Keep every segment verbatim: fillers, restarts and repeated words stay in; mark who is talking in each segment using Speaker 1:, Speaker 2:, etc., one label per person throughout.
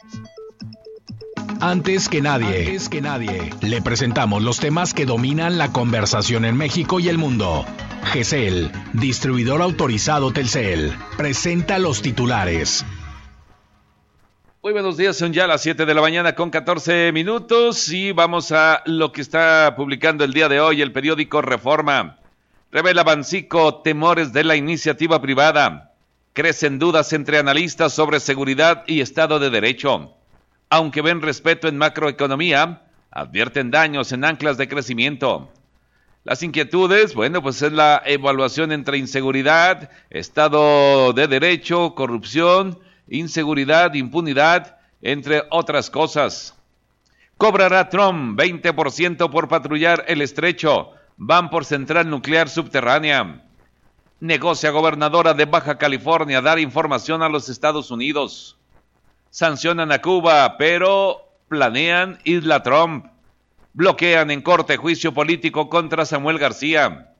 Speaker 1: Antes que nadie, antes que nadie, le presentamos los temas que dominan la conversación en México y el mundo. G C L, distribuidor autorizado Telcel, presenta los titulares.
Speaker 2: Muy buenos días, son ya las siete de la mañana con catorce minutos y vamos a lo que está publicando el día de hoy el periódico Reforma. Revela Bancico temores de la iniciativa privada. Crecen dudas entre analistas sobre seguridad y Estado de Derecho. Aunque ven respeto en macroeconomía, advierten daños en anclas de crecimiento. Las inquietudes, bueno, pues es la evaluación entre inseguridad, Estado de Derecho, corrupción, inseguridad, impunidad, entre otras cosas. Cobrará Trump veinte por ciento por patrullar el estrecho. Van por central nuclear subterránea. Negocia gobernadora de Baja California dar información a los Estados Unidos. Sancionan a Cuba, pero planean Isla Trump. Bloquean en corte juicio político contra Samuel García.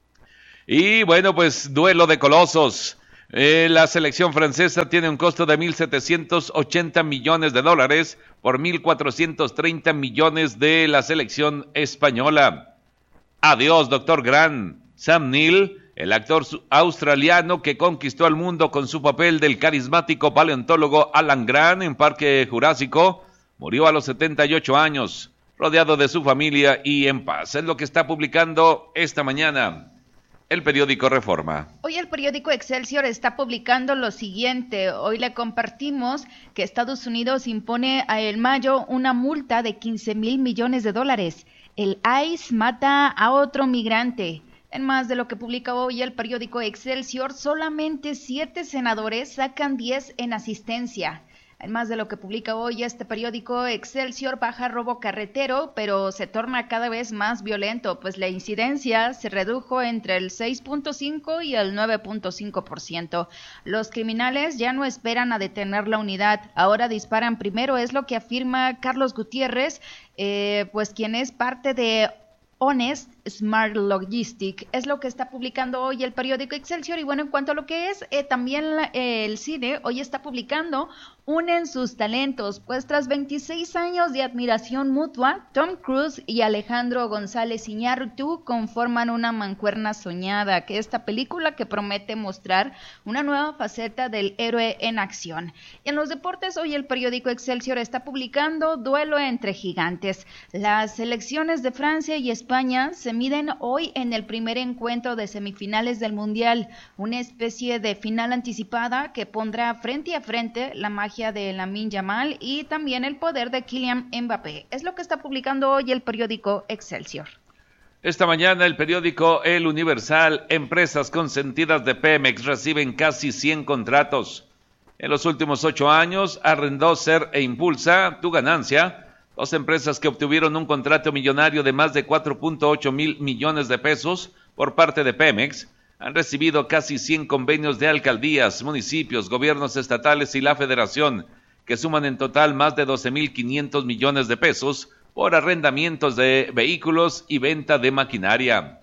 Speaker 2: Y bueno, pues duelo de colosos. Eh, la selección francesa tiene un costo de mil setecientos ochenta millones de dólares por mil cuatrocientos treinta millones de la selección española. Adiós, doctor Grant. Sam Neill, el actor australiano que conquistó al mundo con su papel del carismático paleontólogo Alan Grant en Parque Jurásico, murió a los setenta y ocho años, rodeado de su familia y en paz. Es lo que está publicando esta mañana el periódico Reforma.
Speaker 3: Hoy el periódico Excelsior está publicando lo siguiente. Hoy le compartimos que Estados Unidos impone a El Mayo una multa de quince mil millones de dólares. El I C E mata a otro migrante. En más de lo que publica hoy el periódico Excelsior, solamente siete senadores sacan diez en asistencia. En más de lo que publica hoy este periódico Excelsior, baja robo carretero, pero se torna cada vez más violento, pues la incidencia se redujo entre el seis punto cinco y el nueve punto cinco por ciento. Los criminales ya no esperan a detener la unidad, ahora disparan primero, es lo que afirma Carlos Gutiérrez, eh, pues quien es parte de Honest Smart Logistic, es lo que está publicando hoy el periódico Excelsior. Y bueno, en cuanto a lo que es eh, también la, eh, el cine, hoy está publicando Unen sus talentos, pues tras veintiséis años de admiración mutua, Tom Cruise y Alejandro González Iñárritu conforman una mancuerna soñada, que esta película que promete mostrar una nueva faceta del héroe en acción. Y en los deportes, hoy el periódico Excelsior está publicando duelo entre gigantes. Las selecciones de Francia y España se miden hoy en el primer encuentro de semifinales del Mundial, una especie de final anticipada que pondrá frente a frente la magia de Lamine Yamal y también el poder de Kylian Mbappé. Es lo que está publicando hoy el periódico Excelsior.
Speaker 2: Esta mañana el periódico El Universal, empresas consentidas de Pemex reciben casi cien contratos. En los últimos ocho años, arrendó Ser e Impulsa, Tu Ganancia, dos empresas que obtuvieron un contrato millonario de más de cuatro punto ocho mil millones de pesos por parte de Pemex, han recibido casi cien convenios de alcaldías, municipios, gobiernos estatales y la federación, que suman en total más de doce mil quinientos millones de pesos por arrendamientos de vehículos y venta de maquinaria.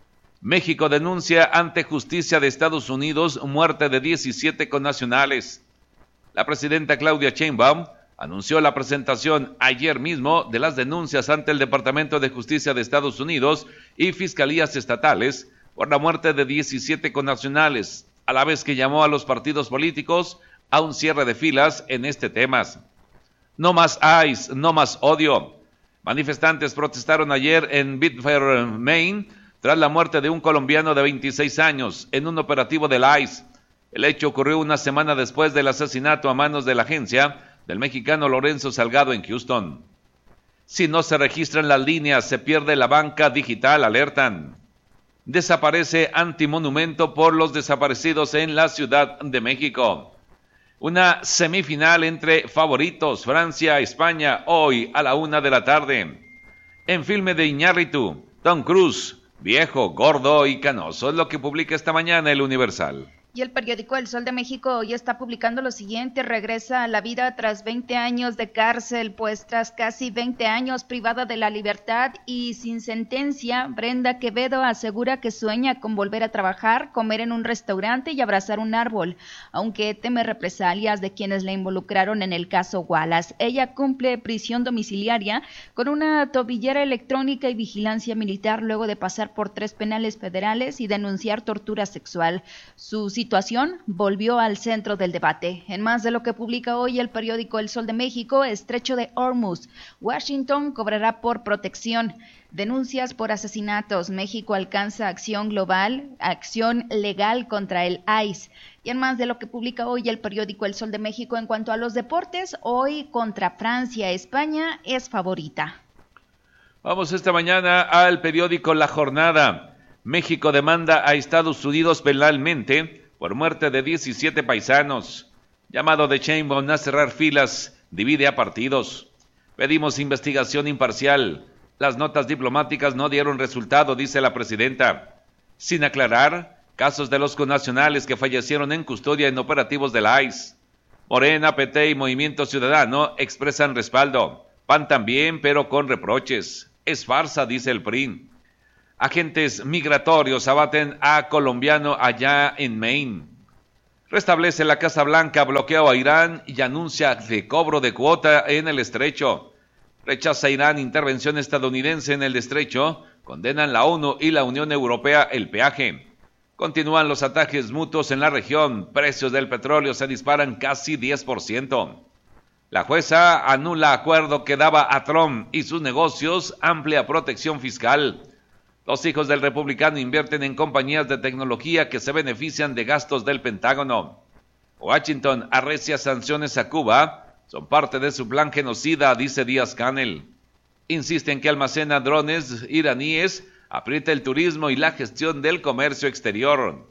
Speaker 2: México denuncia ante Justicia de Estados Unidos muerte de diecisiete connacionales. La presidenta Claudia Sheinbaum anunció la presentación ayer mismo de las denuncias ante el Departamento de Justicia de Estados Unidos y fiscalías estatales por la muerte de diecisiete connacionales, a la vez que llamó a los partidos políticos a un cierre de filas en este tema. No más I C E, no más odio. Manifestantes protestaron ayer en Biddeford, Maine, tras la muerte de un colombiano de veintiséis años en un operativo del I C E. El hecho ocurrió una semana después del asesinato a manos de la agencia del mexicano Lorenzo Salgado en Houston. Si no se registran las líneas, se pierde la banca digital, alertan. Desaparece antimonumento por los desaparecidos en la Ciudad de México. Una semifinal entre favoritos, Francia-España, hoy a la una de la tarde. En filme de Iñárritu, Tom Cruise, viejo, gordo y canoso, es lo que publica esta mañana el Universal.
Speaker 3: Y el periódico El Sol de México hoy está publicando lo siguiente: regresa a la vida tras veinte años de cárcel, pues tras casi veinte años privada de la libertad y sin sentencia, Brenda Quevedo asegura que sueña con volver a trabajar, comer en un restaurante y abrazar un árbol, aunque teme represalias de quienes la involucraron en el caso Wallace. Ella cumple prisión domiciliaria con una tobillera electrónica y vigilancia militar luego de pasar por tres penales federales y denunciar tortura sexual. Su situación volvió al centro del debate. En más de lo que publica hoy el periódico El Sol de México, estrecho de Hormuz. Washington cobrará por protección. Denuncias por asesinatos. México alcanza acción global, acción legal contra el I C E. Y en más de lo que publica hoy el periódico El Sol de México en cuanto a los deportes, hoy contra Francia, España es favorita.
Speaker 2: Vamos esta mañana al periódico La Jornada. México demanda a Estados Unidos penalmente por muerte de diecisiete paisanos. Llamado de Sheinbaum a cerrar filas, divide a partidos. Pedimos investigación imparcial. Las notas diplomáticas no dieron resultado, dice la presidenta. Sin aclarar casos de los connacionales que fallecieron en custodia en operativos de la I C E. Morena, P T y Movimiento Ciudadano expresan respaldo. P A N también, pero con reproches. Es farsa, dice el P R I. Agentes migratorios abaten a colombiano allá en Maine. Restablece la Casa Blanca bloqueo a Irán y anuncia de cobro de cuota en el estrecho. Rechaza Irán intervención estadounidense en el estrecho. Condenan la ONU y la Unión Europea el peaje. Continúan los ataques mutuos en la región. Precios del petróleo se disparan casi diez por ciento. La jueza anula acuerdo que daba a Trump y sus negocios amplia protección fiscal. Los hijos del republicano invierten en compañías de tecnología que se benefician de gastos del Pentágono. Washington arrecia sanciones a Cuba. Son parte de su plan genocida, dice Díaz-Canel. Insisten que almacena drones iraníes, aprieta el turismo y la gestión del comercio exterior.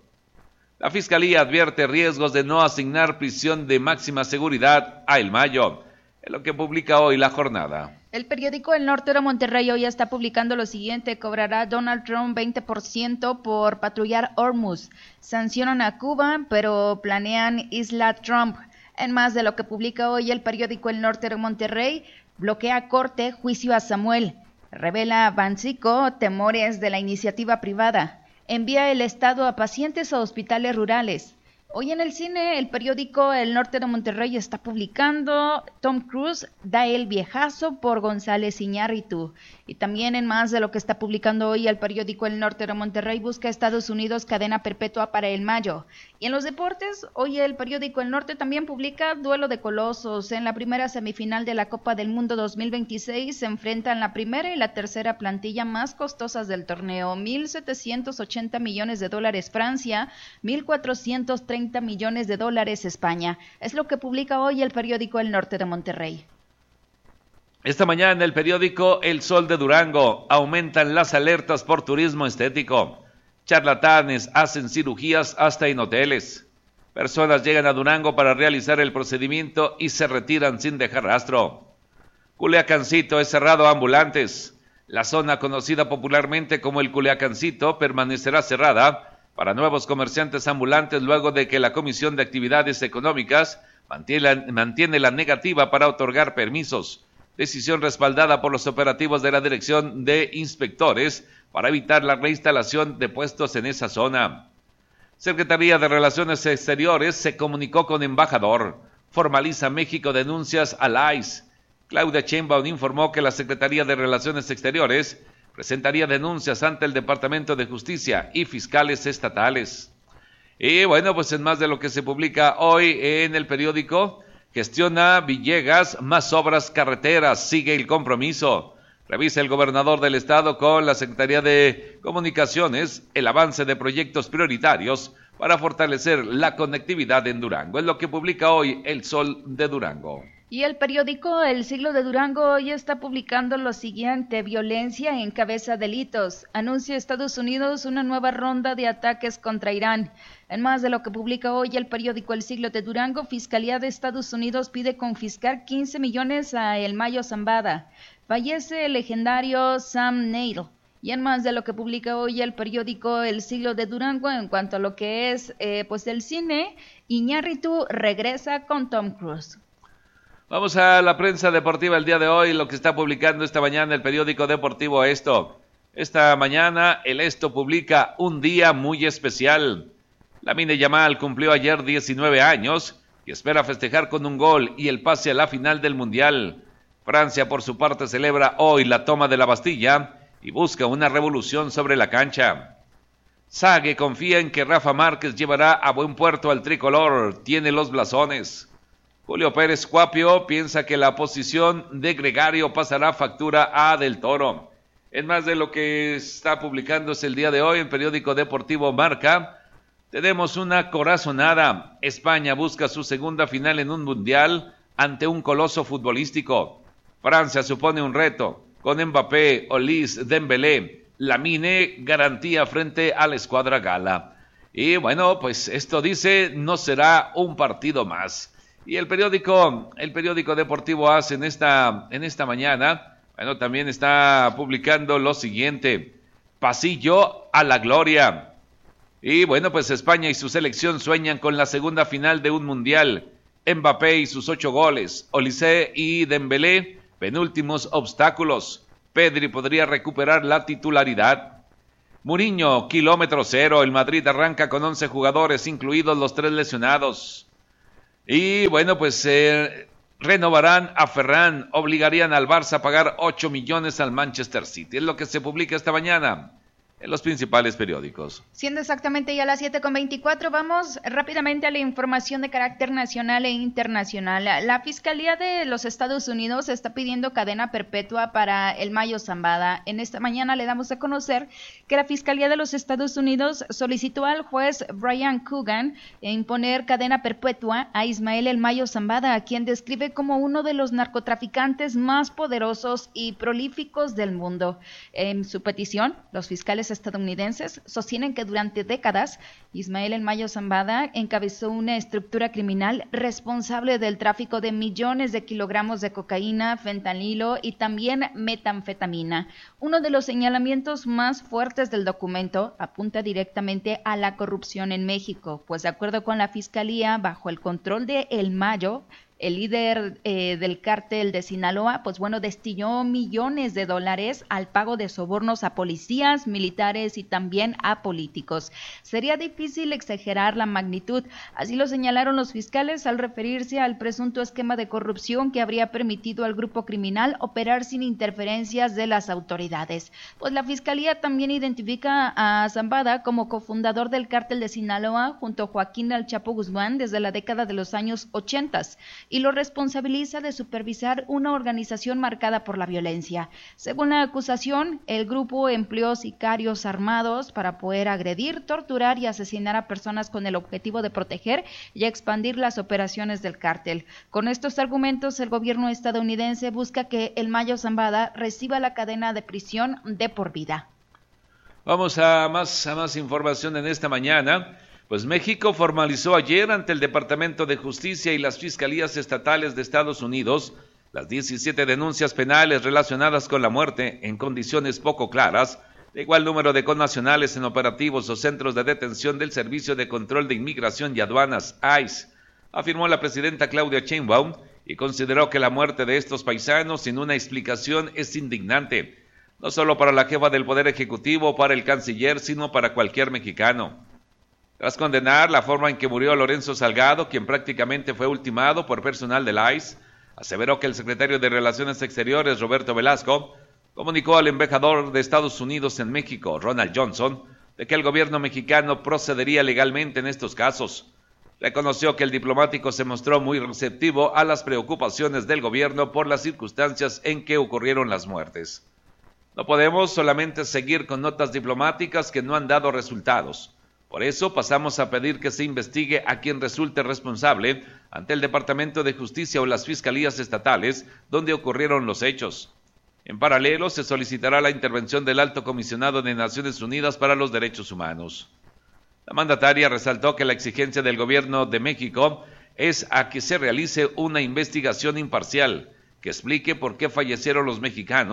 Speaker 2: La Fiscalía advierte riesgos de no asignar prisión de máxima seguridad a El Mayo, es lo que publica hoy La Jornada.
Speaker 3: El periódico El Norte de Monterrey hoy está publicando lo siguiente: cobrará Donald Trump veinte por ciento por patrullar Hormuz. Sancionan a Cuba, pero planean Isla Trump. En más de lo que publica hoy el periódico El Norte de Monterrey, bloquea corte, juicio a Samuel. Revela Bancico temores de la iniciativa privada. Envía el Estado a pacientes a hospitales rurales. Hoy en el cine, el periódico El Norte de Monterrey está publicando Tom Cruise da el viejazo por González Iñárritu. Y también en más de lo que está publicando hoy el periódico El Norte de Monterrey, busca Estados Unidos cadena perpetua para El Mayo. Y en los deportes, hoy el periódico El Norte también publica duelo de colosos. En la primera semifinal de la Copa del Mundo dos mil veintiséis se enfrentan la primera y la tercera plantilla más costosas del torneo. mil setecientos ochenta millones de dólares Francia, mil cuatrocientos treinta millones de dólares España. Es lo que publica hoy el periódico El Norte de Monterrey.
Speaker 2: Esta mañana en el periódico El Sol de Durango, aumentan las alertas por turismo estético. Charlatanes hacen cirugías hasta en hoteles. Personas llegan a Durango para realizar el procedimiento y se retiran sin dejar rastro. Culiacancito es cerrado a ambulantes. La zona conocida popularmente como el Culiacancito permanecerá cerrada para nuevos comerciantes ambulantes luego de que la Comisión de Actividades Económicas mantiene, mantiene la negativa para otorgar permisos. Decisión respaldada por los operativos de la Dirección de Inspectores para evitar la reinstalación de puestos en esa zona. Secretaría de Relaciones Exteriores se comunicó con embajador. Formaliza México denuncias a la I C E. Claudia Sheinbaum informó que la Secretaría de Relaciones Exteriores presentaría denuncias ante el Departamento de Justicia y fiscales estatales. Y bueno, pues en más de lo que se publica hoy en el periódico, gestiona Villegas más obras carreteras, sigue el compromiso. Revisa el gobernador del estado con la Secretaría de Comunicaciones el avance de proyectos prioritarios para fortalecer la conectividad en Durango. Es lo que publica hoy El Sol de Durango.
Speaker 3: Y el periódico El Siglo de Durango hoy está publicando lo siguiente: violencia encabeza delitos. Anuncia Estados Unidos una nueva ronda de ataques contra Irán. En más de lo que publica hoy el periódico El Siglo de Durango, Fiscalía de Estados Unidos pide confiscar quince millones a El Mayo Zambada. Fallece el legendario Sam Neill. Y en más de lo que publica hoy el periódico El Siglo de Durango en cuanto a lo que es eh, pues el cine, Iñárritu regresa con Tom Cruise.
Speaker 2: Vamos a la prensa deportiva el día de hoy, lo que está publicando esta mañana el periódico deportivo Esto. Esta mañana el Esto publica un día muy especial. Lamine Yamal cumplió ayer diecinueve años y espera festejar con un gol y el pase a la final del Mundial. Francia por su parte celebra hoy la toma de la Bastilla y busca una revolución sobre la cancha. Sague confía en que Rafa Márquez llevará a buen puerto al tricolor, tiene los blasones. Julio Pérez Cuapio piensa que la posición de Gregario pasará factura a Del Toro. En más de lo que está publicándose el día de hoy en periódico deportivo Marca, tenemos una corazonada. España busca su segunda final en un mundial ante un coloso futbolístico. Francia supone un reto, con Mbappé, Olise, Dembélé, Lamine, garantía frente a la escuadra gala. Y bueno, pues esto dice, no será un partido más. Y el periódico, el periódico deportivo A S en esta, en esta mañana, bueno, también está publicando lo siguiente: pasillo a la gloria. Y bueno, pues España y su selección sueñan con la segunda final de un mundial. Mbappé y sus ocho goles, Olise y Dembélé, penúltimos obstáculos. Pedri podría recuperar la titularidad. Mourinho, kilómetro cero, el Madrid arranca con once jugadores, incluidos los tres lesionados. Y bueno, pues eh, renovarán a Ferran, obligarían al Barça a pagar ocho millones al Manchester City. Es lo que se publica esta mañana en los principales periódicos.
Speaker 3: Siendo exactamente ya las siete con veinticuatro, vamos rápidamente a la información de carácter nacional e internacional. La Fiscalía de los Estados Unidos está pidiendo cadena perpetua para el Mayo Zambada. En esta mañana le damos a conocer que la Fiscalía de los Estados Unidos solicitó al juez Brian Coogan imponer cadena perpetua a Ismael El Mayo Zambada, a quien describe como uno de los narcotraficantes más poderosos y prolíficos del mundo. En su petición, los fiscales estadounidenses sostienen que durante décadas Ismael El Mayo Zambada encabezó una estructura criminal responsable del tráfico de millones de kilogramos de cocaína, fentanilo y también metanfetamina. Uno de los señalamientos más fuertes del documento apunta directamente a la corrupción en México, pues de acuerdo con la Fiscalía, bajo el control de El Mayo, el líder eh, del cártel de Sinaloa, pues bueno, destinó millones de dólares al pago de sobornos a policías, militares y también a políticos. Sería difícil exagerar la magnitud, así lo señalaron los fiscales al referirse al presunto esquema de corrupción que habría permitido al grupo criminal operar sin interferencias de las autoridades. Pues la Fiscalía también identifica a Zambada como cofundador del cártel de Sinaloa junto a Joaquín El Chapo Guzmán desde la década de los años ochenta. Y lo responsabiliza de supervisar una organización marcada por la violencia. Según la acusación, el grupo empleó sicarios armados para poder agredir, torturar y asesinar a personas con el objetivo de proteger y expandir las operaciones del cártel. Con estos argumentos, el gobierno estadounidense busca que El Mayo Zambada reciba la cadena de prisión de por vida.
Speaker 2: Vamos a más, a más información en esta mañana. Pues México formalizó ayer ante el Departamento de Justicia y las Fiscalías Estatales de Estados Unidos las diecisiete denuncias penales relacionadas con la muerte en condiciones poco claras de igual número de connacionales en operativos o centros de detención del Servicio de Control de Inmigración y Aduanas, I C E, afirmó la presidenta Claudia Sheinbaum, y consideró que la muerte de estos paisanos sin una explicación es indignante, no solo para la jefa del Poder Ejecutivo o para el canciller, sino para cualquier mexicano. Tras condenar la forma en que murió Lorenzo Salgado, quien prácticamente fue ultimado por personal del I C E, aseveró que el secretario de Relaciones Exteriores, Roberto Velasco, comunicó al embajador de Estados Unidos en México, Ronald Johnson, de que el gobierno mexicano procedería legalmente en estos casos. Reconoció que el diplomático se mostró muy receptivo a las preocupaciones del gobierno por las circunstancias en que ocurrieron las muertes. No podemos solamente seguir con notas diplomáticas que no han dado resultados. Por eso pasamos a pedir que se investigue a quien resulte responsable ante el Departamento de Justicia o las Fiscalías Estatales donde ocurrieron los hechos. En paralelo, se solicitará la intervención del Alto Comisionado de Naciones Unidas para los Derechos Humanos. La mandataria resaltó que la exigencia del Gobierno de México es a que se realice una investigación imparcial, que explique por qué fallecieron los mexicanos,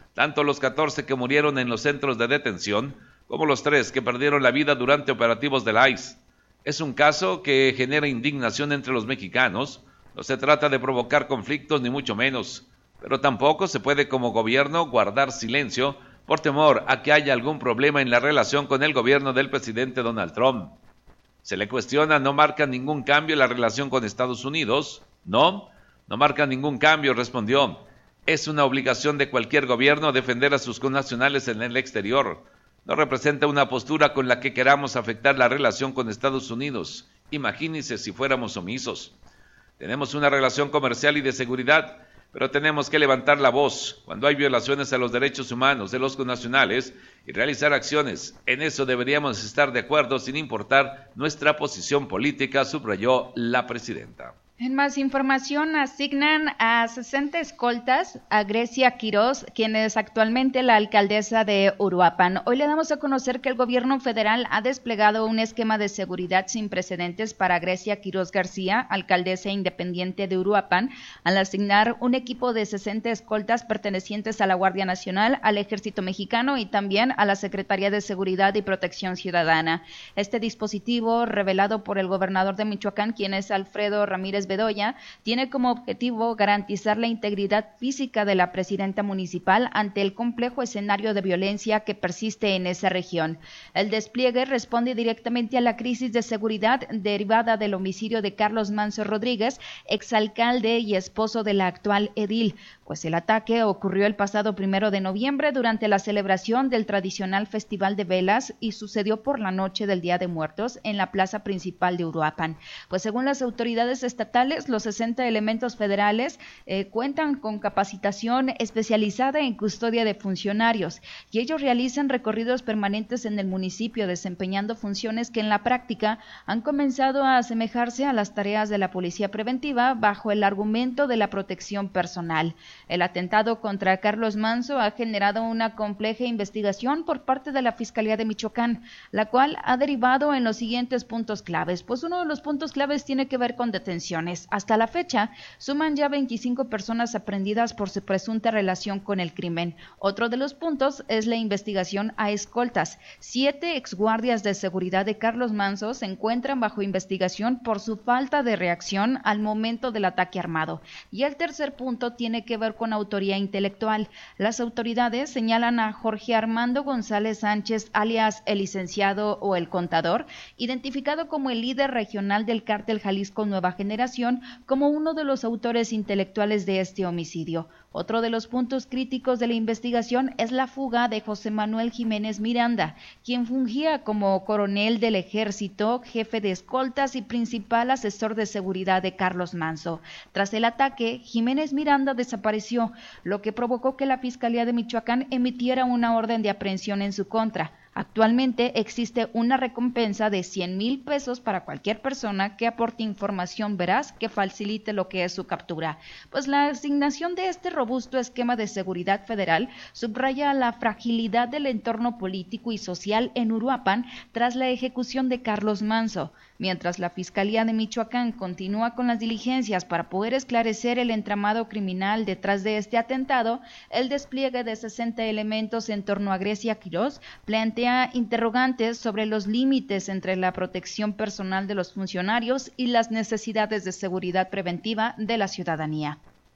Speaker 2: tanto los catorce que murieron en los centros de detención, como los tres que perdieron la vida durante operativos del I C E. Es un caso que genera indignación entre los mexicanos. No se trata de provocar conflictos ni mucho menos, pero tampoco se puede como gobierno guardar silencio por temor a que haya algún problema en la relación con el gobierno del presidente Donald Trump. Se le cuestiona, ¿no marca ningún cambio en la relación con Estados Unidos? No, no marca ningún cambio, respondió. Es una obligación de cualquier gobierno defender a sus connacionales en el exterior. No representa una postura con la que queramos afectar la relación con Estados Unidos. Imagínense si fuéramos omisos. Tenemos una relación comercial y de seguridad, pero tenemos que levantar la voz cuando hay violaciones a los derechos humanos de los connacionales y realizar acciones. En eso deberíamos estar de acuerdo sin importar nuestra posición política, subrayó la presidenta.
Speaker 3: En más información, asignan a sesenta escoltas a Grecia Quiroz, quien es actualmente la alcaldesa de Uruapan. Hoy le damos a conocer que el gobierno federal ha desplegado un esquema de seguridad sin precedentes para Grecia Quiroz García, alcaldesa independiente de Uruapan, al asignar un equipo de sesenta escoltas pertenecientes a la Guardia Nacional, al Ejército Mexicano y también a la Secretaría de Seguridad y Protección Ciudadana. Este dispositivo, revelado por el gobernador de Michoacán, quien es Alfredo Ramírez Bedoya, tiene como objetivo garantizar la integridad física de la presidenta municipal ante el complejo escenario de violencia que persiste en esa región. El despliegue responde directamente a la crisis de seguridad derivada del homicidio de Carlos Manso Rodríguez, exalcalde y esposo de la actual edil, pues el ataque ocurrió el pasado primero de noviembre durante la celebración del tradicional Festival de Velas y sucedió por la noche del Día de Muertos en la plaza principal de Uruapan. Pues según las autoridades estatales, los sesenta elementos federales eh, cuentan con capacitación especializada en custodia de funcionarios y ellos realizan recorridos permanentes en el municipio desempeñando funciones que en la práctica han comenzado a asemejarse a las tareas de la policía preventiva bajo el argumento de la protección personal. El atentado contra Carlos Manso ha generado una compleja investigación por parte de la Fiscalía de Michoacán, la cual ha derivado en los siguientes puntos claves. Pues uno de los puntos claves tiene que ver con detenciones. Hasta la fecha, suman ya veinticinco personas aprehendidas por su presunta relación con el crimen. Otro de los puntos es la investigación a escoltas. Siete exguardias de seguridad de Carlos Manso se encuentran bajo investigación por su falta de reacción al momento del ataque armado. Y el tercer punto tiene que ver con autoría intelectual. Las autoridades señalan a Jorge Armando González Sánchez, alias el licenciado o el contador, identificado como el líder regional del cártel Jalisco Nueva Generación, como uno de los autores intelectuales de este homicidio. Otro de los puntos críticos de la investigación es la fuga de José Manuel Jiménez Miranda, quien fungía como coronel del ejército, jefe de escoltas y principal asesor de seguridad de Carlos Manso. Tras el ataque, Jiménez Miranda desapareció, lo que provocó que la Fiscalía de Michoacán emitiera una orden de aprehensión en su contra. Actualmente existe una recompensa de cien mil pesos para cualquier persona que aporte información veraz que facilite lo que es su captura. Pues la asignación de este robusto esquema de seguridad federal subraya la fragilidad del entorno político y social en Uruapan tras la ejecución de Carlos Manso. Mientras la Fiscalía de Michoacán continúa con las diligencias para poder esclarecer el entramado criminal detrás de este atentado, el despliegue de sesenta elementos en torno a Grecia Quiroz plantea interrogantes sobre los límites entre la protección personal de los funcionarios y las necesidades de seguridad preventiva de la ciudadanía.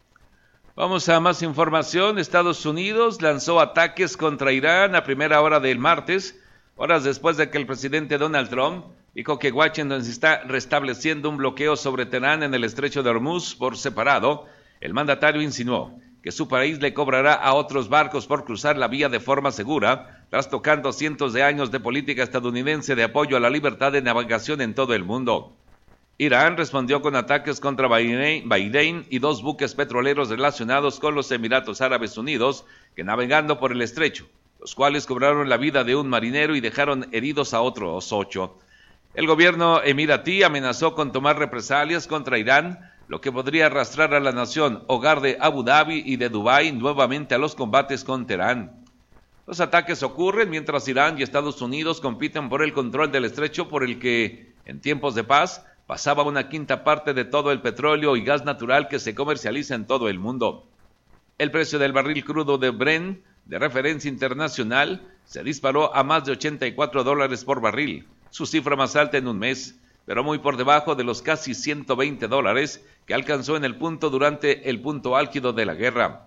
Speaker 2: Vamos a más información. Estados Unidos lanzó ataques contra Irán a primera hora del martes, horas después de que el presidente Donald Trump dijo que Washington se está restableciendo un bloqueo sobre Teherán en el estrecho de Hormuz por separado. El mandatario insinuó que su país le cobrará a otros barcos por cruzar la vía de forma segura, trastocando cientos de años de política estadounidense de apoyo a la libertad de navegación en todo el mundo. Irán respondió con ataques contra Bahrein y dos buques petroleros relacionados con los Emiratos Árabes Unidos que navegando por el estrecho, los cuales cobraron la vida de un marinero y dejaron heridos a otros ocho. El gobierno emiratí amenazó con tomar represalias contra Irán, lo que podría arrastrar a la nación hogar de Abu Dhabi y de Dubái nuevamente a los combates con Teherán. Los ataques ocurren mientras Irán y Estados Unidos compiten por el control del estrecho por el que, en tiempos de paz, pasaba una quinta parte de todo el petróleo y gas natural que se comercializa en todo el mundo. El precio del barril crudo de Brent de referencia internacional, se disparó a más de ochenta y cuatro dólares por barril, su cifra más alta en un mes, pero muy por debajo de los casi ciento veinte dólares que alcanzó en el punto durante el punto álgido de la guerra.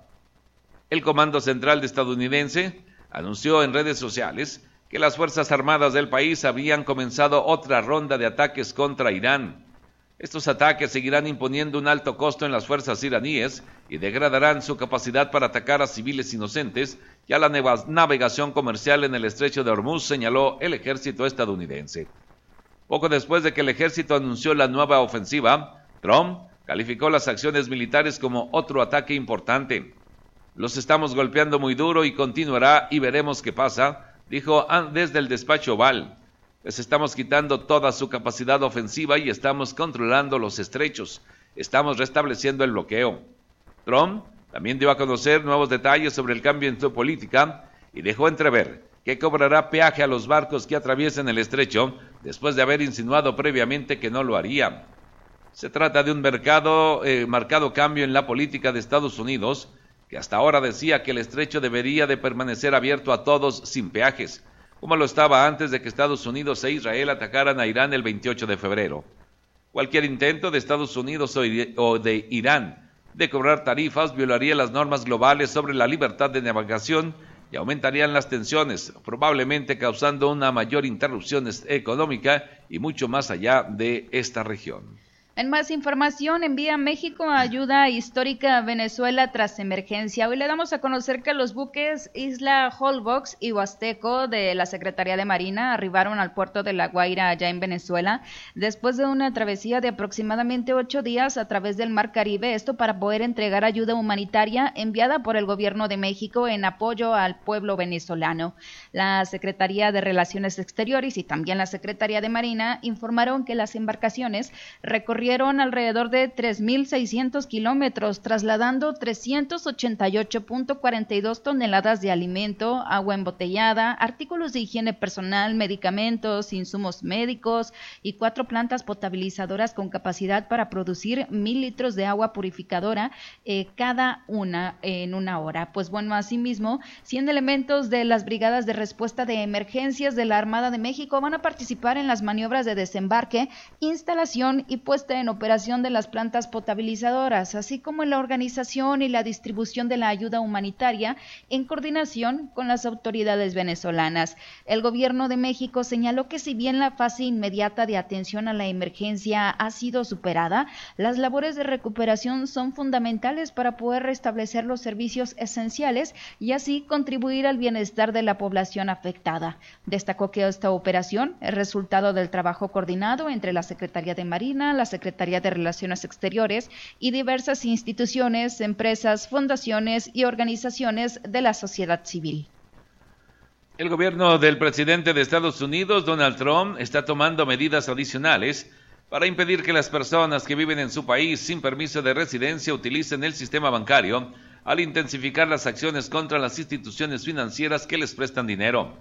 Speaker 2: El Comando Central estadounidense anunció en redes sociales que las Fuerzas Armadas del país habían comenzado otra ronda de ataques contra Irán. Estos ataques seguirán imponiendo un alto costo en las fuerzas iraníes y degradarán su capacidad para atacar a civiles inocentes y a la navegación comercial en el estrecho de Hormuz, señaló el ejército estadounidense. Poco después de que el ejército anunció la nueva ofensiva, Trump calificó las acciones militares como otro ataque importante. Los estamos golpeando muy duro y continuará y veremos qué pasa, dijo desde el despacho Oval. Les estamos quitando toda su capacidad ofensiva y estamos controlando los estrechos. Estamos restableciendo el bloqueo. Trump también dio a conocer nuevos detalles sobre el cambio en su política y dejó entrever que cobrará peaje a los barcos que atraviesen el estrecho después de haber insinuado previamente que no lo haría. Se trata de un mercado, eh, marcado cambio en la política de Estados Unidos, que hasta ahora decía que el estrecho debería de permanecer abierto a todos sin peajes, como lo estaba antes de que Estados Unidos e Israel atacaran a Irán el veintiocho de febrero. Cualquier intento de Estados Unidos o de Irán de cobrar tarifas violaría las normas globales sobre la libertad de navegación y aumentarían las tensiones, probablemente causando una mayor interrupción económica y mucho más allá de esta región.
Speaker 3: En más información, envía México ayuda histórica a Venezuela tras emergencia. Hoy le damos a conocer que los buques Isla Holbox y Huasteco de la Secretaría de Marina arribaron al puerto de La Guaira, allá en Venezuela, después de una travesía de aproximadamente ocho días a través del Mar Caribe, esto para poder entregar ayuda humanitaria enviada por el gobierno de México en apoyo al pueblo venezolano. La Secretaría de Relaciones Exteriores y también la Secretaría de Marina informaron que las embarcaciones recorrieron alrededor de tres mil seiscientos kilómetros, trasladando trescientos ochenta y ocho punto cuarenta y dos toneladas de alimento, agua embotellada, artículos de higiene personal, medicamentos, insumos médicos y cuatro plantas potabilizadoras con capacidad para producir mil litros de agua purificadora eh, cada una en una hora. Pues bueno, asimismo, cien elementos de las brigadas de respuesta de emergencias de la Armada de México van a participar en las maniobras de desembarque, instalación y puesta en operación de las plantas potabilizadoras, así como en la organización y la distribución de la ayuda humanitaria en coordinación con las autoridades venezolanas. El gobierno de México señaló que si bien la fase inmediata de atención a la emergencia ha sido superada, las labores de recuperación son fundamentales para poder restablecer los servicios esenciales y así contribuir al bienestar de la población afectada. Destacó que esta operación es resultado del trabajo coordinado entre la Secretaría de Marina, la Secretaría de Relaciones Exteriores y diversas instituciones, empresas, fundaciones y organizaciones de la sociedad civil.
Speaker 2: El gobierno del presidente de Estados Unidos, Donald Trump, está tomando medidas adicionales para impedir que las personas que viven en su país sin permiso de residencia utilicen el sistema bancario al intensificar las acciones contra las instituciones financieras que les prestan dinero.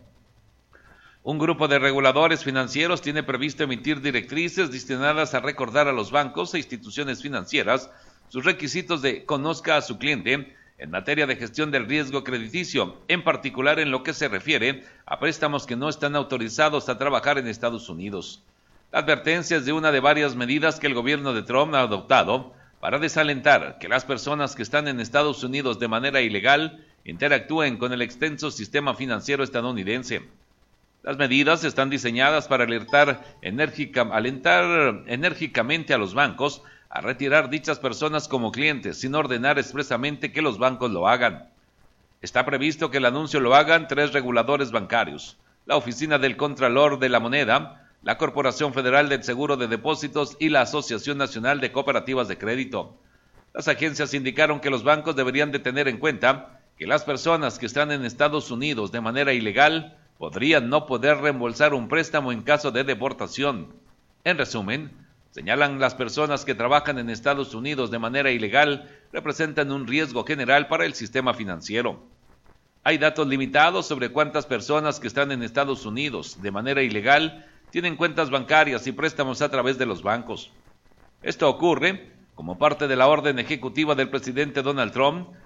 Speaker 2: Un grupo de reguladores financieros tiene previsto emitir directrices destinadas a recordar a los bancos e instituciones financieras sus requisitos de conozca a su cliente en materia de gestión del riesgo crediticio, en particular en lo que se refiere a préstamos que no están autorizados a trabajar en Estados Unidos. La advertencia es de una de varias medidas que el gobierno de Trump ha adoptado para desalentar que las personas que están en Estados Unidos de manera ilegal interactúen con el extenso sistema financiero estadounidense. Las medidas están diseñadas para alertar enérgica, alentar enérgicamente a los bancos a retirar dichas personas como clientes, sin ordenar expresamente que los bancos lo hagan. Está previsto que el anuncio lo hagan tres reguladores bancarios: la Oficina del Contralor de la Moneda, la Corporación Federal del Seguro de Depósitos y la Asociación Nacional de Cooperativas de Crédito. Las agencias indicaron que los bancos deberían de tener en cuenta que las personas que están en Estados Unidos de manera ilegal podrían no poder reembolsar un préstamo en caso de deportación. En resumen, señalan las personas que trabajan en Estados Unidos de manera ilegal representan un riesgo general para el sistema financiero. Hay datos limitados sobre cuántas personas que están en Estados Unidos de manera ilegal tienen cuentas bancarias y préstamos a través de los bancos. Esto ocurre como parte de la orden ejecutiva del presidente Donald Trump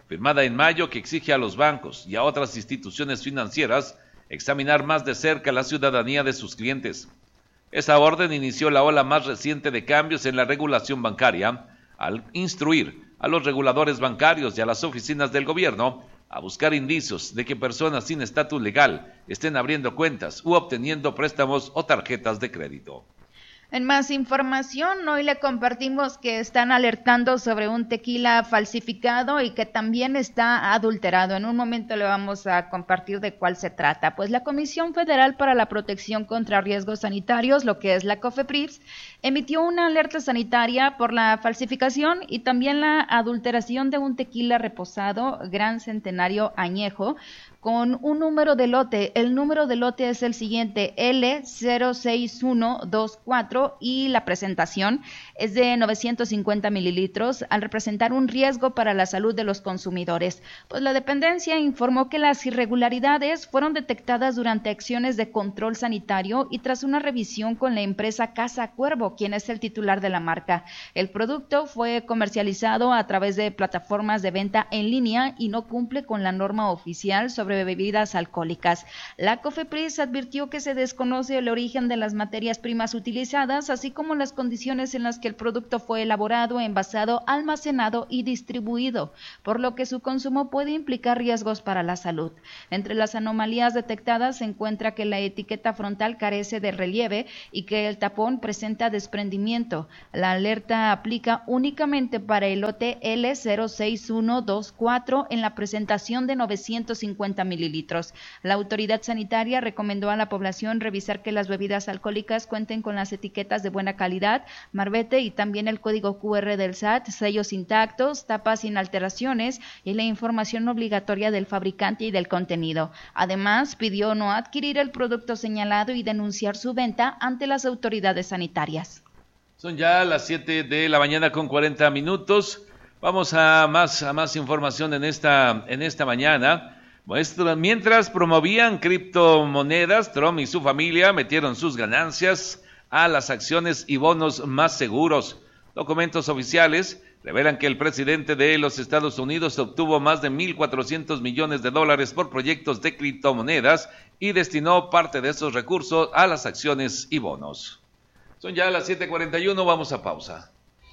Speaker 2: firmada en mayo, que exige a los bancos y a otras instituciones financieras examinar más de cerca la ciudadanía de sus clientes. Esa orden inició la ola más reciente de cambios en la regulación bancaria, al instruir a los reguladores bancarios y a las oficinas del gobierno a buscar indicios de que personas sin estatus legal estén abriendo cuentas u obteniendo préstamos o tarjetas de crédito.
Speaker 3: En más información, hoy le compartimos que están alertando sobre un tequila falsificado y que también está adulterado. En un momento le vamos a compartir de cuál se trata. Pues la Comisión Federal para la Protección contra Riesgos Sanitarios, lo que es la COFEPRIS, emitió una alerta sanitaria por la falsificación y también la adulteración de un tequila reposado Gran Centenario Añejo, con un número de lote. El número de lote es el siguiente, L cero seis uno dos cuatro, y la presentación es de novecientos cincuenta mililitros, al representar un riesgo para la salud de los consumidores. Pues la dependencia informó que las irregularidades fueron detectadas durante acciones de control sanitario y tras una revisión con la empresa Casa Cuervo, quien es el titular de la marca. El producto fue comercializado a través de plataformas de venta en línea y no cumple con la norma oficial sobre bebidas alcohólicas. La COFEPRIS advirtió que se desconoce el origen de las materias primas utilizadas, así como las condiciones en las que el producto fue elaborado, envasado, almacenado y distribuido, por lo que su consumo puede implicar riesgos para la salud. Entre las anomalías detectadas se encuentra que la etiqueta frontal carece de relieve y que el tapón presenta desprendimiento. La alerta aplica únicamente para el lote L cero seis uno dos cuatro en la presentación de novecientos cincuenta mililitros. La autoridad sanitaria recomendó a la población revisar que las bebidas alcohólicas cuenten con las etiquetas de buena calidad, marbete y también el código Q R del S A T, sellos intactos, tapas sin alteraciones y la información obligatoria del fabricante y del contenido. Además, pidió no adquirir el producto señalado y denunciar su venta ante las autoridades sanitarias.
Speaker 2: Son ya las siete de la mañana con cuarenta minutos. Vamos a más, a más información en esta, en esta mañana. Mientras promovían criptomonedas, Trump y su familia metieron sus ganancias a las acciones y bonos más seguros. Documentos oficiales revelan que el presidente de los Estados Unidos obtuvo más de mil cuatrocientos millones de dólares por proyectos de criptomonedas y destinó parte de esos recursos a las acciones y bonos. Son ya las siete cuarenta y uno, vamos a pausa.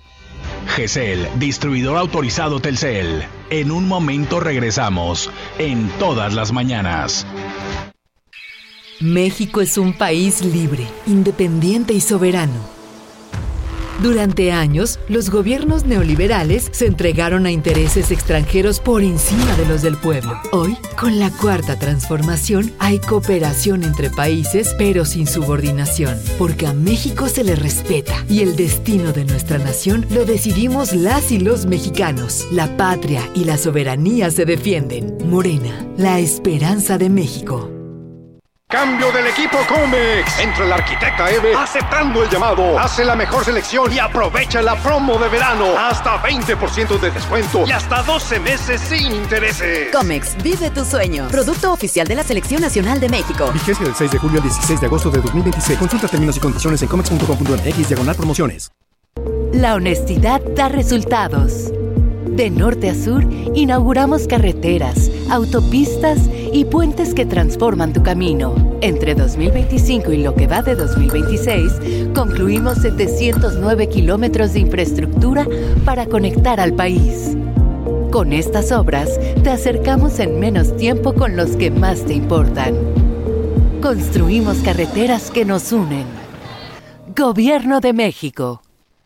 Speaker 1: G C L, distribuidor autorizado Telcel. En un momento regresamos, en todas las mañanas.
Speaker 4: México es un país libre, independiente y soberano. Durante años, los gobiernos neoliberales se entregaron a intereses extranjeros por encima de los del pueblo. Hoy, con la Cuarta Transformación, hay cooperación entre países, pero sin subordinación, porque a México se le respeta y el destino de nuestra nación lo decidimos las y los mexicanos. La patria y la soberanía se defienden. Morena, la esperanza de México.
Speaker 5: Cambio del equipo Comex. Entra la arquitecta Eve aceptando el llamado. Hace la mejor selección y aprovecha la promo de verano. Hasta veinte por ciento de descuento y hasta doce meses sin intereses.
Speaker 6: Comex, vive tu sueño. Producto oficial de la Selección Nacional de México.
Speaker 7: Vigencia del seis de julio al dieciséis de agosto de dos mil veintiséis. Consulta términos y condiciones en comex punto com punto m x diagonal promociones.
Speaker 4: La honestidad da resultados. De norte a sur, inauguramos carreteras, autopistas y puentes que transforman tu camino. Entre dos mil veinticinco y lo que va de dos mil veintiséis, concluimos setecientos nueve kilómetros de infraestructura para conectar al país. Con estas obras, te acercamos en menos tiempo con los que más te importan. Construimos carreteras que nos unen. Gobierno de México.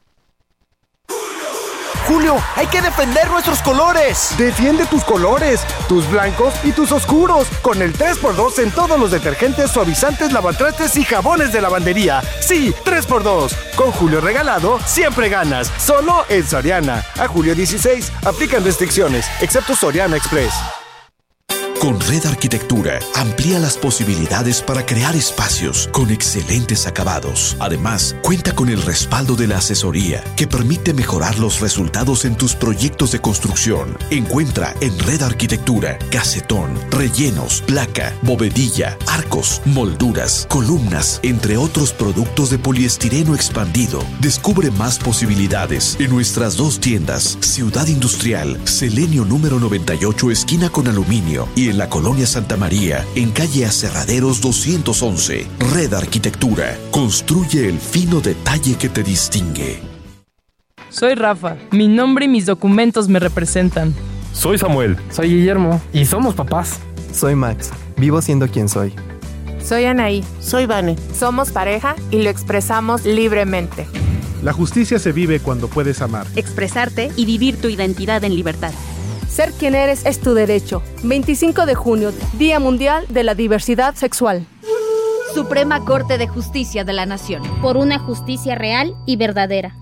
Speaker 8: Julio, hay que defender nuestros colores.
Speaker 5: Defiende tus colores, tus blancos y tus oscuros, con el tres por dos en todos los detergentes, suavizantes, lavatrastes y jabones de lavandería. Sí, tres por dos. Con Julio regalado, siempre ganas. Solo en Soriana. A julio dieciséis, aplican restricciones, excepto Soriana Express.
Speaker 9: Con Red Arquitectura, amplía las posibilidades para crear espacios con excelentes acabados. Además, cuenta con el respaldo de la asesoría que permite mejorar los resultados en tus proyectos de construcción. Encuentra en Red Arquitectura casetón, rellenos, placa, bovedilla, arcos, molduras, columnas, entre otros productos de poliestireno expandido. Descubre más posibilidades en nuestras dos tiendas, Ciudad Industrial, Selenio número noventa y ocho, esquina con Aluminio, y en la Colonia Santa María, en calle Aserraderos doscientos once. Red Arquitectura, construye el fino detalle que te distingue.
Speaker 10: Soy Rafa, mi nombre y mis documentos me representan.
Speaker 11: Soy Samuel.
Speaker 12: Soy Guillermo.
Speaker 11: Y somos papás.
Speaker 13: Soy Max, vivo siendo quien soy.
Speaker 14: Soy Anaí.
Speaker 15: Soy Vane.
Speaker 14: Somos pareja y lo expresamos libremente.
Speaker 16: La justicia se vive cuando puedes amar,
Speaker 17: expresarte y vivir tu identidad en libertad.
Speaker 18: Ser quien eres es tu derecho. veinticinco de junio, Día Mundial de la Diversidad Sexual.
Speaker 17: Suprema Corte de Justicia de la Nación.
Speaker 19: Por una justicia real y verdadera.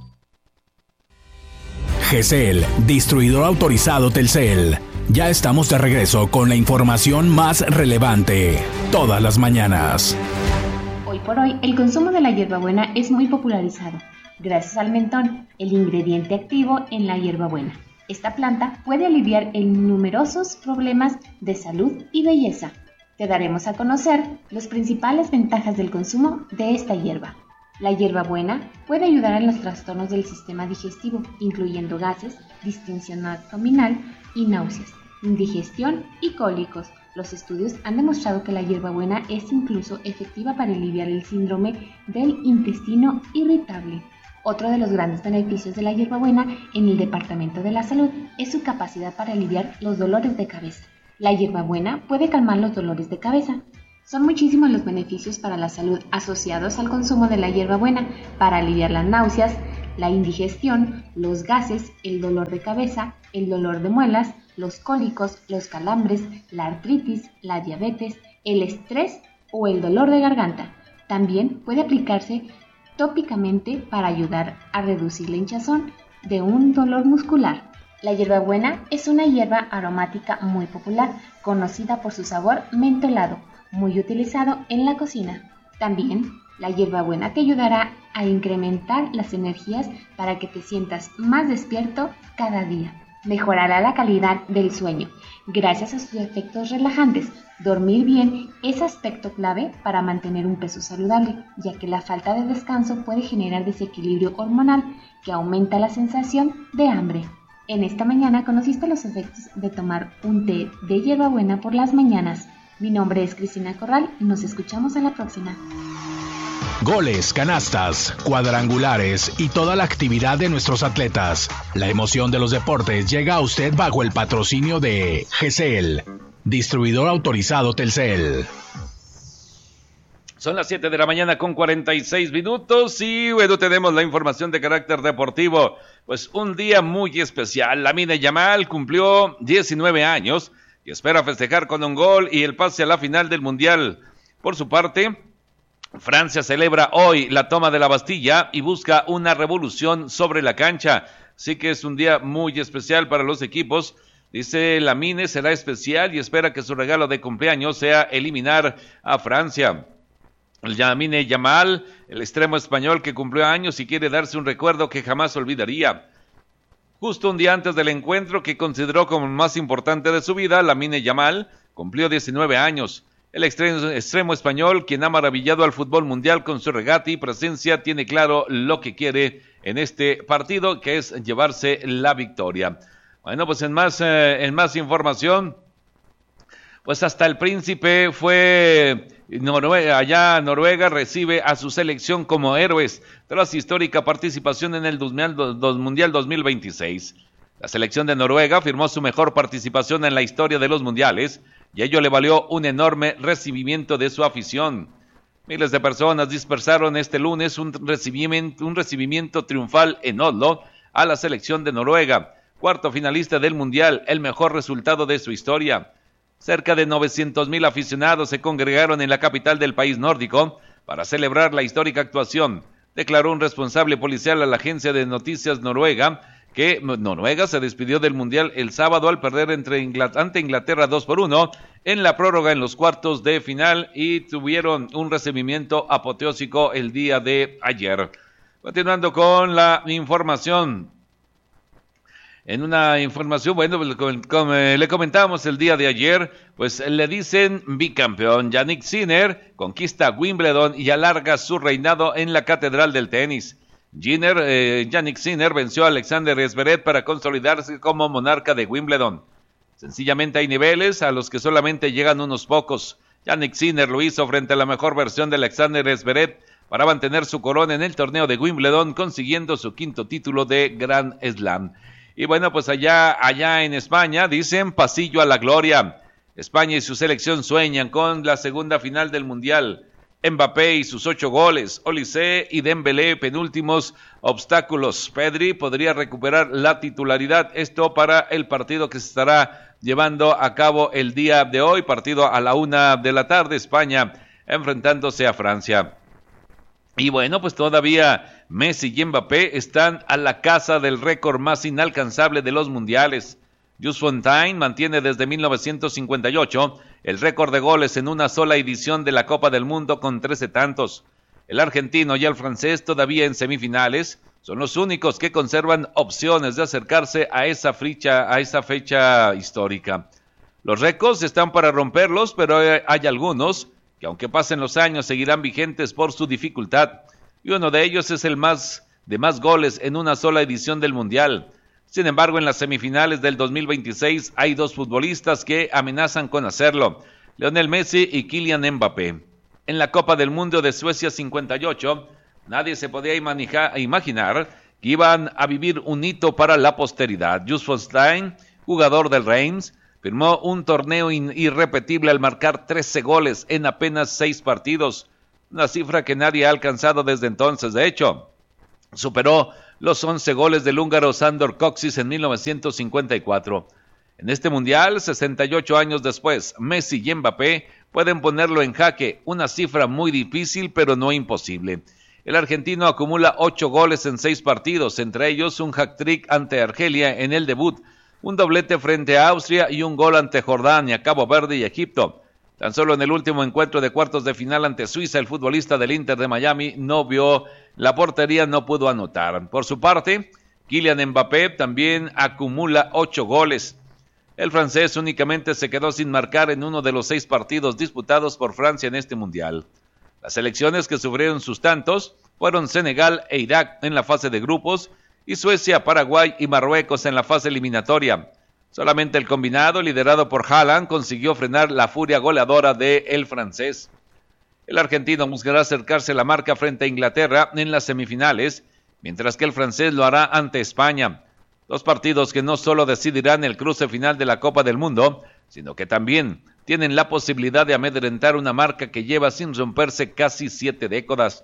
Speaker 1: G C L, distribuidor autorizado Telcel. Ya estamos de regreso con la información más relevante, todas las mañanas.
Speaker 20: Hoy por hoy, el consumo de la hierbabuena es muy popularizado, gracias al mentón, el ingrediente activo en la hierbabuena. Esta planta puede aliviar en numerosos problemas de salud y belleza. Te daremos a conocer las principales ventajas del consumo de esta hierba. La hierbabuena puede ayudar en los trastornos del sistema digestivo, incluyendo gases, distensión abdominal y náuseas, indigestión y cólicos. Los estudios han demostrado que la hierbabuena es incluso efectiva para aliviar el síndrome del intestino irritable. Otro de los grandes beneficios de la hierbabuena en el Departamento de la Salud es su capacidad para aliviar los dolores de cabeza. La hierbabuena puede calmar los dolores de cabeza. Son muchísimos los beneficios para la salud asociados al consumo de la hierbabuena para aliviar las náuseas, la indigestión, los gases, el dolor de cabeza, el dolor de muelas, los cólicos, los calambres, la artritis, la diabetes, el estrés o el dolor de garganta. También puede aplicarse tópicamente para ayudar a reducir la hinchazón de un dolor muscular. La hierbabuena es una hierba aromática muy popular, conocida por su sabor mentolado, muy utilizado en la cocina. También, la hierbabuena te ayudará a incrementar las energías para que te sientas más despierto cada día. Mejorará la calidad del sueño, gracias a sus efectos relajantes. Dormir bien es aspecto clave para mantener un peso saludable, ya que la falta de descanso puede generar desequilibrio hormonal que aumenta la sensación de hambre. En esta mañana conociste los efectos de tomar un té de hierbabuena por las mañanas. Mi nombre es Cristina Corral y nos escuchamos en la próxima.
Speaker 1: Goles, canastas, cuadrangulares y toda la actividad de nuestros atletas. La emoción de los deportes llega a usted bajo el patrocinio de G C L, distribuidor autorizado Telcel.
Speaker 2: Son las siete de la mañana con cuarenta y seis minutos y bueno, tenemos la información de carácter deportivo. Pues un día muy especial. Lamine Yamal cumplió diecinueve años y espera festejar con un gol y el pase a la final del Mundial. Por su parte, Francia celebra hoy la toma de la Bastilla y busca una revolución sobre la cancha. Así que es un día muy especial para los equipos. Dice Lamine, será especial y espera que su regalo de cumpleaños sea eliminar a Francia. El Lamine Yamal, el extremo español que cumplió años y quiere darse un recuerdo que jamás olvidaría. Justo un día antes del encuentro que consideró como el más importante de su vida, Lamine Yamal cumplió diecinueve años. El extremo, extremo español, quien ha maravillado al fútbol mundial con su regate y presencia, tiene claro lo que quiere en este partido, que es llevarse la victoria. Bueno, pues en más, eh, en más información, pues hasta el príncipe fue Noruega, allá Noruega recibe a su selección como héroes tras histórica participación en el Mundial dos mil veintiséis. La selección de Noruega firmó su mejor participación en la historia de los mundiales y ello le valió un enorme recibimiento de su afición. Miles de personas dispersaron este lunes un recibimiento, un recibimiento triunfal en Oslo a la selección de Noruega, cuarto finalista del mundial, el mejor resultado de su historia. Cerca de novecientos mil aficionados se congregaron en la capital del país nórdico para celebrar la histórica actuación, declaró un responsable policial a la agencia de noticias noruega, que Noruega se despidió del Mundial el sábado al perder entre Inglaterra, ante Inglaterra dos por uno en la prórroga en los cuartos de final y tuvieron un recibimiento apoteósico el día de ayer. Continuando con la información. En una información, bueno, como le comentábamos el día de ayer, pues le dicen bicampeón. Jannik Sinner conquista Wimbledon y alarga su reinado en la catedral del tenis. Sinner, eh, Jannik Sinner venció a Alexander Zverev para consolidarse como monarca de Wimbledon. Sencillamente hay niveles a los que solamente llegan unos pocos. Jannik Sinner lo hizo frente a la mejor versión de Alexander Zverev para mantener su corona en el torneo de Wimbledon, consiguiendo su quinto título de Grand Slam. Y bueno, pues allá, allá en España dicen pasillo a la gloria. España y su selección sueñan con la segunda final del Mundial. Mbappé y sus ocho goles, Olise y Dembélé penúltimos obstáculos. Pedri podría recuperar la titularidad, esto para el partido que se estará llevando a cabo el día de hoy, partido a la una de la tarde, España enfrentándose a Francia. Y bueno, pues todavía Messi y Mbappé están a la caza del récord más inalcanzable de los mundiales. Just Fontaine mantiene desde mil novecientos cincuenta y ocho el récord de goles en una sola edición de la Copa del Mundo con trece tantos. El argentino y el francés todavía en semifinales son los únicos que conservan opciones de acercarse a esa fecha, a esa fecha histórica. Los récords están para romperlos, pero hay algunos que aunque pasen los años seguirán vigentes por su dificultad, y uno de ellos es el más de más goles en una sola edición del Mundial. Sin embargo, en las semifinales del dos mil veintiséis hay dos futbolistas que amenazan con hacerlo, Lionel Messi y Kylian Mbappé. En la Copa del Mundo de Suecia cincuenta y ocho, nadie se podía imaginar que iban a vivir un hito para la posteridad. Just Fontaine, jugador del Reims, firmó un torneo irrepetible al marcar trece goles en apenas seis partidos, una cifra que nadie ha alcanzado desde entonces. De hecho, superó los once goles del húngaro Sándor Kocsis en mil novecientos cincuenta y cuatro. En este mundial, sesenta y ocho años después, Messi y Mbappé pueden ponerlo en jaque, una cifra muy difícil pero no imposible. El argentino acumula ocho goles en seis partidos, entre ellos un hat-trick ante Argelia en el debut, un doblete frente a Austria y un gol ante Jordania, Cabo Verde y Egipto. Tan solo en el último encuentro de cuartos de final ante Suiza, el futbolista del Inter de Miami no vio la portería, no pudo anotar. Por su parte, Kylian Mbappé también acumula ocho goles. El francés únicamente se quedó sin marcar en uno de los seis partidos disputados por Francia en este mundial. Las selecciones que sufrieron sus tantos fueron Senegal e Irak en la fase de grupos y Suecia, Paraguay y Marruecos en la fase eliminatoria. Solamente el combinado, liderado por Haaland, consiguió frenar la furia goleadora del francés. El argentino buscará acercarse a la marca frente a Inglaterra en las semifinales, mientras que el francés lo hará ante España. Dos partidos que no solo decidirán el cruce final de la Copa del Mundo, sino que también tienen la posibilidad de amedrentar una marca que lleva sin romperse casi siete décadas.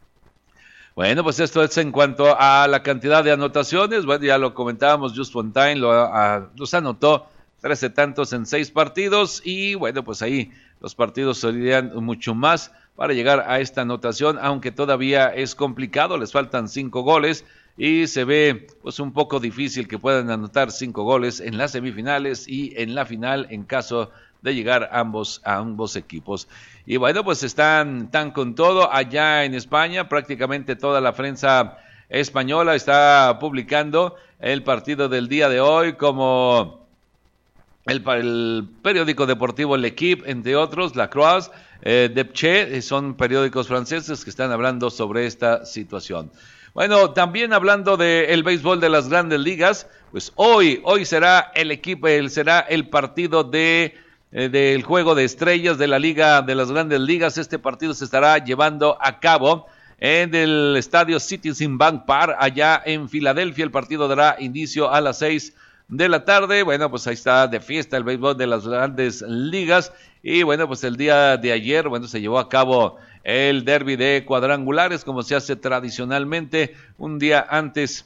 Speaker 2: Bueno, pues esto es en cuanto a la cantidad de anotaciones. Bueno, ya lo comentábamos, Just Fontaine lo, a, los anotó trece tantos en seis partidos y bueno, pues ahí los partidos serían mucho más para llegar a esta anotación, aunque todavía es complicado, les faltan cinco goles y se ve pues un poco difícil que puedan anotar cinco goles en las semifinales y en la final en caso de llegar ambos a ambos equipos. Y bueno, pues están, están con todo allá en España, prácticamente toda la prensa española está publicando el partido del día de hoy, como el, el periódico deportivo L'Equipe, entre otros, La Croix, eh, Depche, son periódicos franceses que están hablando sobre esta situación. Bueno, también hablando del béisbol de las grandes ligas, pues hoy, hoy será el equipo, el, será el partido de del juego de estrellas de la Liga de las Grandes Ligas. Este partido se estará llevando a cabo en el estadio Citizens Bank Park allá en Filadelfia. El partido dará inicio a las seis de la tarde. Bueno, pues ahí está de fiesta el béisbol de las Grandes Ligas. Y bueno, pues el día de ayer, bueno, se llevó a cabo el derbi de cuadrangulares, como se hace tradicionalmente un día antes,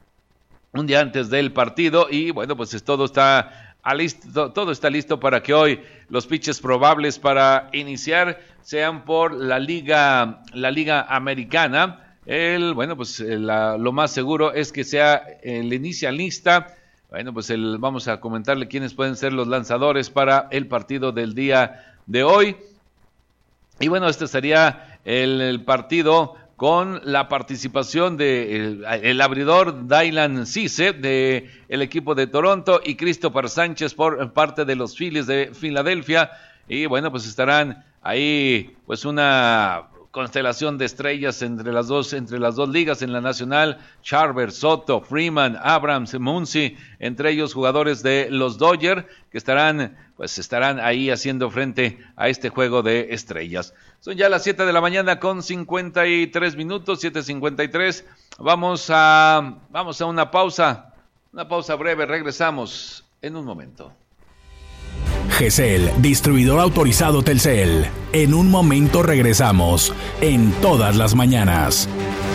Speaker 2: un día antes del partido. Y bueno, pues es, todo está Listo, todo está listo para que hoy los pitches probables para iniciar sean por la liga, la liga americana. el, bueno, pues la, lo más seguro es que sea el inicialista. Bueno, pues el, vamos a comentarle quiénes pueden ser los lanzadores para el partido del día de hoy. Y bueno, este sería el, el partido con la participación de el, el abridor Dylan Cease de el equipo de Toronto y Christopher Sánchez por parte de los Phillies de Filadelfia. Y bueno, pues estarán ahí pues una constelación de estrellas entre las dos entre las dos ligas en la nacional. Schwarber, Soto, Freeman, Abrams, Muncy, entre ellos jugadores de los Dodgers que estarán pues estarán ahí haciendo frente a este juego de estrellas. Son ya las siete de la mañana con cincuenta y tres minutos, siete cincuenta y tres. Vamos a vamos a una pausa, una pausa breve, regresamos en un momento.
Speaker 1: G C L, distribuidor autorizado Telcel. En un momento regresamos, en todas las mañanas.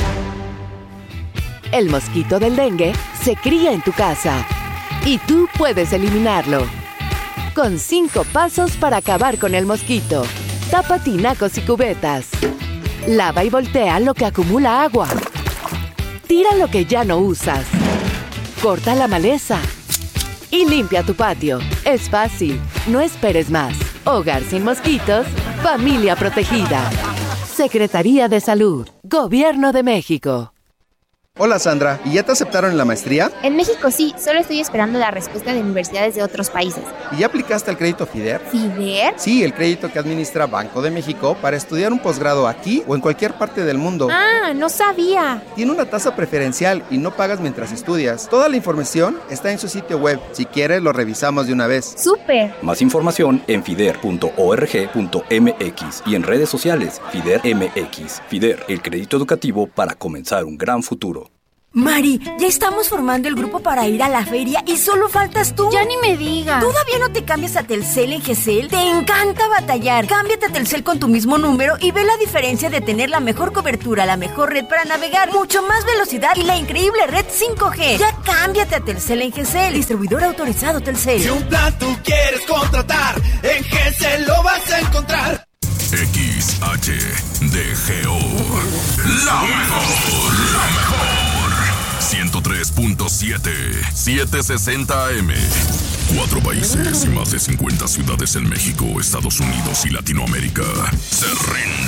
Speaker 4: El mosquito del dengue se cría en tu casa y tú puedes eliminarlo. Con cinco pasos para acabar con el mosquito. Tapa tinacos y cubetas. Lava y voltea lo que acumula agua. Tira lo que ya no usas. Corta la maleza. Y limpia tu patio. Es fácil, no esperes más. Hogar sin mosquitos, familia protegida. Secretaría de Salud, Gobierno de México.
Speaker 13: Hola Sandra, ¿y ya te aceptaron en la maestría?
Speaker 12: En México sí, solo estoy esperando la respuesta de universidades de otros países.
Speaker 13: ¿Y ya aplicaste al crédito FIDER?
Speaker 12: ¿FIDER?
Speaker 13: Sí, el crédito que administra Banco de México para estudiar un posgrado aquí o en cualquier parte del mundo.
Speaker 12: Ah, no sabía.
Speaker 13: Tiene una tasa preferencial y no pagas mientras estudias. Toda la información está en su sitio web. Si quieres, lo revisamos de una vez.
Speaker 12: ¡Súper!
Speaker 15: Más información en fider punto org punto m x y en redes sociales FIDER M X. FIDER, el crédito educativo para comenzar un gran futuro.
Speaker 21: Mari, ya estamos formando el grupo para ir a la feria y solo faltas tú.
Speaker 12: Ya ni me digas.
Speaker 21: ¿Todavía no te cambias a Telcel en G C L? Te encanta batallar. Cámbiate a Telcel con tu mismo número y ve la diferencia de tener la mejor cobertura, la mejor red para navegar, mucho más velocidad y la increíble red cinco G. Ya cámbiate a Telcel en G C L, distribuidor autorizado Telcel.
Speaker 22: Si un plan tú quieres contratar, en G C L lo vas a encontrar.
Speaker 23: X H D G O, la mejor, la mejor. ciento tres punto siete, setecientos sesenta A M. Cuatro países y más de cincuenta ciudades en México, Estados Unidos y Latinoamérica se rinden